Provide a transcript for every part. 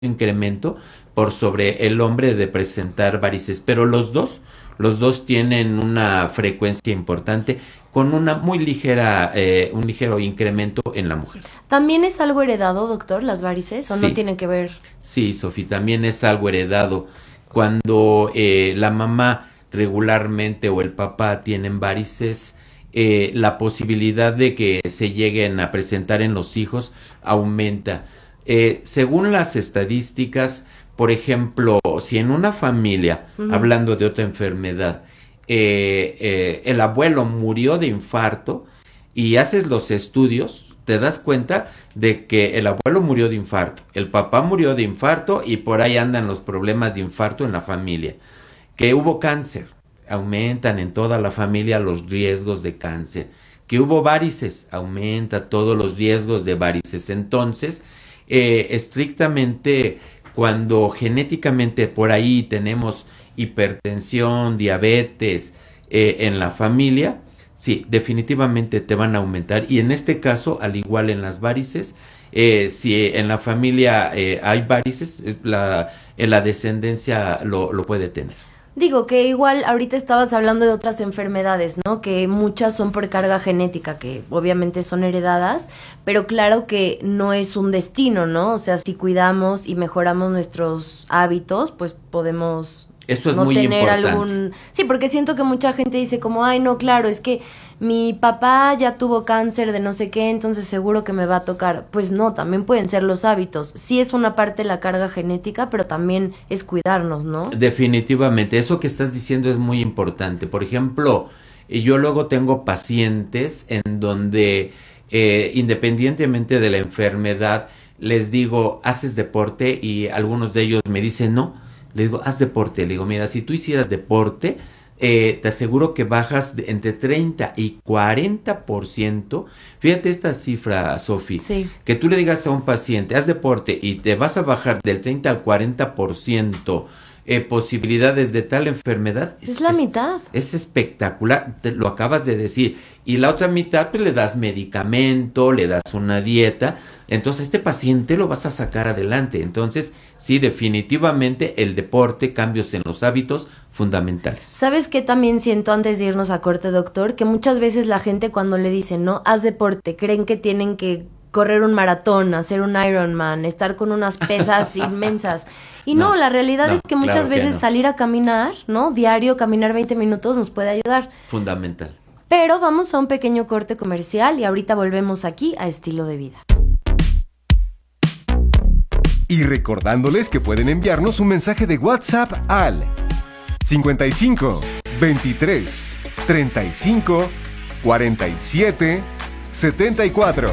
incremento por sobre el hombre de presentar varices, pero los dos tienen una frecuencia importante con una muy ligera, un ligero incremento en la mujer. ¿También es algo heredado, doctor, las varices, o Sí. no tienen que ver? Sí, Sofi, también es algo heredado. Cuando la mamá regularmente o el papá tienen varices, la posibilidad de que se lleguen a presentar en los hijos aumenta. Según las estadísticas, por ejemplo, si en una familia, hablando de otra enfermedad, el abuelo murió de infarto y haces los estudios, te das cuenta de que el abuelo murió de infarto, el papá murió de infarto y por ahí andan los problemas de infarto en la familia. Que hubo cáncer, aumentan en toda la familia los riesgos de cáncer. Que hubo varices, aumenta todos los riesgos de varices. Entonces, estrictamente, cuando genéticamente por ahí tenemos hipertensión, diabetes en la familia, sí, definitivamente te van a aumentar. Y en este caso, al igual en las varices, si en la familia hay varices, en la descendencia lo puede tener. Digo que igual ahorita estabas hablando de otras enfermedades, ¿no? Que muchas son por carga genética, que obviamente son heredadas, pero claro que no es un destino, ¿no? O sea, si cuidamos y mejoramos nuestros hábitos, pues podemos Eso es no muy tener importante. algún... Sí, porque siento que mucha gente dice como, ay, no, claro, es que mi papá ya tuvo cáncer de no sé qué, entonces seguro que me va a tocar. Pues no, también pueden ser los hábitos. Sí es una parte de la carga genética, pero también es cuidarnos, ¿no? Definitivamente, eso que estás diciendo es muy importante. Por ejemplo, yo luego tengo pacientes en donde, independientemente de la enfermedad, les digo, ¿haces deporte? Y algunos de ellos me dicen, no. Le digo, haz deporte. Le digo, mira, si tú hicieras deporte, te aseguro que bajas entre 30 y 40%. Fíjate esta cifra, Sofi. Sí. Que tú le digas a un paciente, haz deporte y te vas a bajar del 30 al 40% posibilidades de tal enfermedad. Es la mitad. Es espectacular, te lo acabas de decir. Y la otra mitad, pues le das medicamento, le das una dieta. Entonces, a este paciente lo vas a sacar adelante. Entonces, sí, definitivamente el deporte, cambios en los hábitos fundamentales. ¿Sabes qué también siento antes de irnos a corte, doctor? Que muchas veces la gente cuando le dicen, no, haz deporte, creen que tienen que correr un maratón, hacer un Ironman, estar con unas pesas inmensas. Y no, la realidad es que muchas veces salir a caminar, ¿no? Diario, caminar 20 minutos nos puede ayudar. Fundamental. Pero vamos a un pequeño corte comercial y ahorita volvemos aquí a Estilo de Vida. Y recordándoles que pueden enviarnos un mensaje de WhatsApp al 55 23 35 47 74.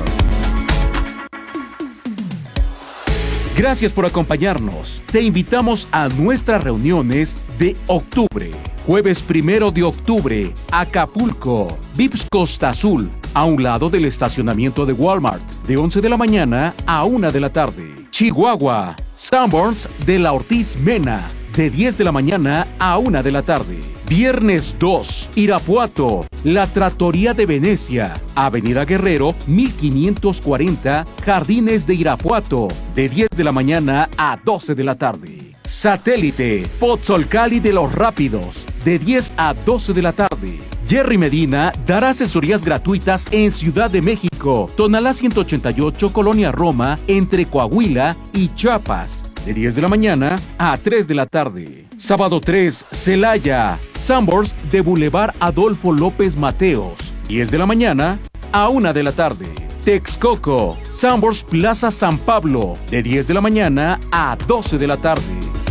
Gracias por acompañarnos. Te invitamos a nuestras reuniones de octubre. Jueves 1 de octubre, Acapulco, Vips Costa Azul, a un lado del estacionamiento de Walmart, de 11 de la mañana a 1 de la tarde. Chihuahua, Sanborns de la Ortiz Mena, de 10 de la mañana a 1 de la tarde. Viernes 2, Irapuato, La Trattoria de Venecia, Avenida Guerrero, 1540, Jardines de Irapuato, de 10 de la mañana a 12 de la tarde. Satélite, Pozzolcali de los Rápidos, de 10 a 12 de la tarde. Jerry Medina dará asesorías gratuitas en Ciudad de México, Tonalá 188, Colonia Roma, entre Coahuila y Chiapas, de 10 de la mañana a 3 de la tarde. Sábado 3, Celaya, Sanborns de Boulevard Adolfo López Mateos, 10 de la mañana a 1 de la tarde. Texcoco, Sanborns Plaza San Pablo, de 10 de la mañana a 12 de la tarde.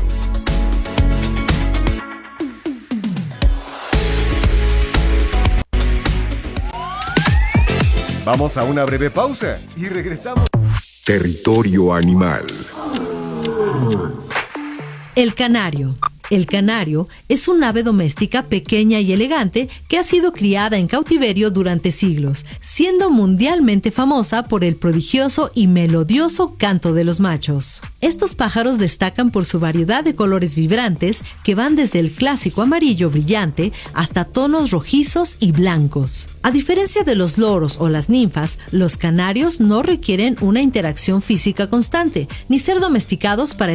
Vamos a una breve pausa y regresamos. Territorio Animal. El canario. El canario es un ave doméstica pequeña y elegante que ha sido criada en cautiverio durante siglos, siendo mundialmente famosa por el prodigioso y melodioso canto de los machos. Estos pájaros destacan por su variedad de colores vibrantes que van desde el clásico amarillo brillante hasta tonos rojizos y blancos. A diferencia de los loros o las ninfas, los canarios no requieren una interacción física constante, ni ser domesticados para